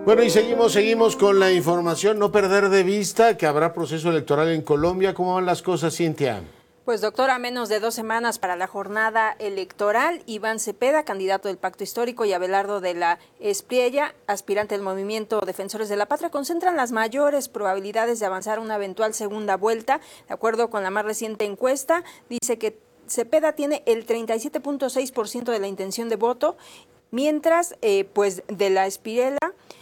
Bueno, y seguimos con la información, no perder de vista que habrá proceso electoral en Colombia. ¿Cómo van las cosas, Cintia? Pues doctor, a menos de 2 semanas para la jornada electoral, Iván Cepeda, candidato del Pacto Histórico, y Abelardo de la Espriella, aspirante del Movimiento Defensores de la Patria, concentran las mayores probabilidades de avanzar a una eventual segunda vuelta. De acuerdo con la más reciente encuesta, dice que Cepeda tiene el 37.6% de la intención de voto, mientras pues de la Espriella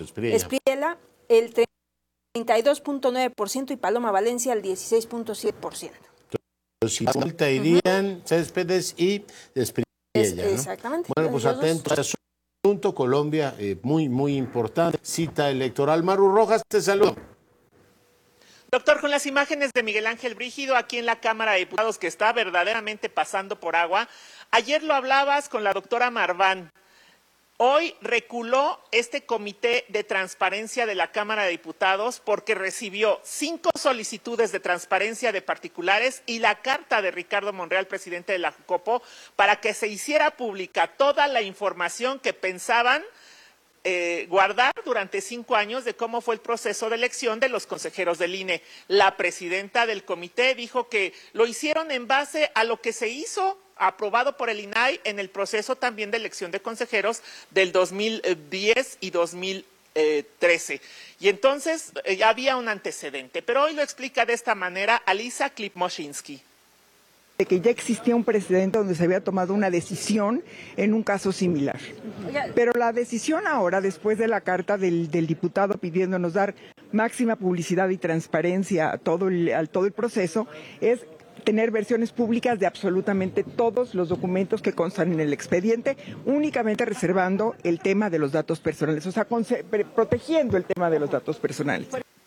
el 32.9% y Paloma Valencia el 16.7%. Si vuelta irían Céspedes y Espriella, ¿no? Exactamente. Bueno, pues atentos a ese asunto. Colombia, muy importante. Cita electoral. Maru Rojas, te saludo. Doctor, con las imágenes de Miguel Ángel Brígido aquí en la Cámara de Diputados, que está verdaderamente pasando por agua. Ayer lo hablabas con la doctora Marván. Hoy reculó este comité de transparencia de la Cámara de Diputados porque recibió 5 solicitudes de transparencia de particulares y la carta de Ricardo Monreal, presidente de la Jucopo, para que se hiciera pública toda la información que pensaban guardar durante 5 años de cómo fue el proceso de elección de los consejeros del INE. La presidenta del comité dijo que lo hicieron en base a lo que se hizo aprobado por el INAI en el proceso también de elección de consejeros del 2010 y 2013. Y entonces ya había un antecedente, pero hoy lo explica de esta manera Alisa Klipmoshinsky. De que ya existía un precedente donde se había tomado una decisión en un caso similar. Pero la decisión ahora, después de la carta del diputado pidiéndonos dar máxima publicidad y transparencia a todo el proceso, es tener versiones públicas de absolutamente todos los documentos que constan en el expediente, únicamente reservando el tema de los datos personales, o sea, protegiendo el tema de los datos personales.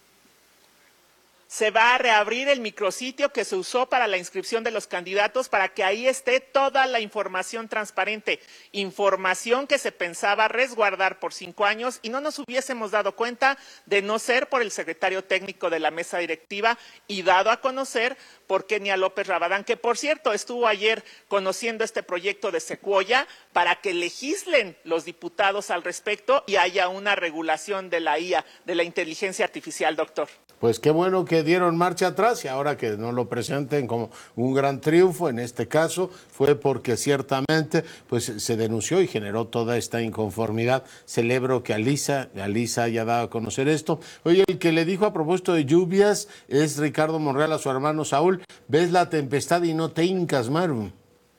Se va a reabrir el micrositio que se usó para la inscripción de los candidatos para que ahí esté toda la información transparente, información que se pensaba resguardar por 5 años y no nos hubiésemos dado cuenta de no ser por el secretario técnico de la mesa directiva y dado a conocer por Kenia López Rabadán, que por cierto estuvo ayer conociendo este proyecto de Secuoya para que legislen los diputados al respecto y haya una regulación de la IA, de la inteligencia artificial, doctor. Pues qué bueno que dieron marcha atrás y ahora que no lo presenten como un gran triunfo, en este caso fue porque ciertamente pues se denunció y generó toda esta inconformidad. Celebro que Alisa haya dado a conocer esto. Oye, el que le dijo a propósito de lluvias es Ricardo Monreal a su hermano Saúl, ves la tempestad y no te hincas, Maru.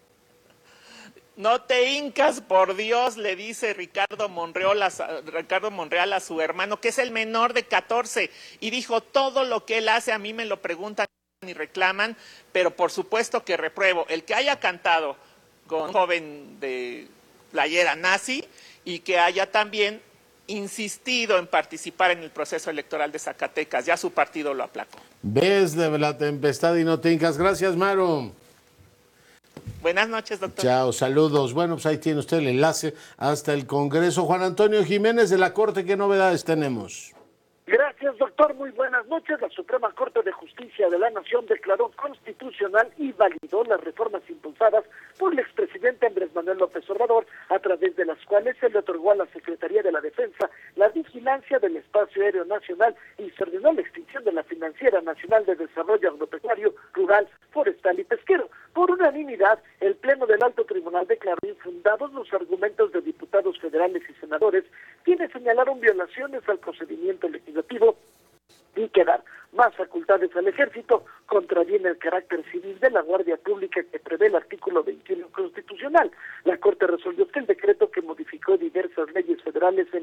No te hincas, por Dios, le dice Ricardo Monreal a su hermano, que es el menor de 14, y dijo, todo lo que él hace a mí me lo preguntan y reclaman, pero por supuesto que repruebo. El que haya cantado con un joven de playera nazi y que haya también insistido en participar en el proceso electoral de Zacatecas, ya su partido lo aplacó. Ves de la tempestad y no te hincas. Gracias, Maru. Buenas noches, doctor. Chao, saludos. Bueno, pues ahí tiene usted el enlace hasta el Congreso. Juan Antonio Jiménez de la Corte, ¿qué novedades tenemos? Gracias, doctor. Muy buenas noches. La Suprema Corte de Justicia de la Nación declaró constitucional y validó las reformas impulsadas por el expresidente Andrés Manuel López Obrador, a través de las cuales se le otorgó a la Secretaría de la Defensa la vigilancia del espacio aéreo nacional y se ordenó la extinción de la Financiera Nacional de Desarrollo Agropecuario, Rural, Forestal y Pesquero. Por unanimidad, el Pleno del Alto Tribunal declaró infundados los argumentos de diputados federales y senadores, quienes señalaron violaciones al procedimiento legislativo y que dar más facultades al Ejército contraviene el carácter civil de la Guardia Pública que prevé el artículo 21 constitucional. La Corte resolvió que el decreto que modificó diversas leyes federales en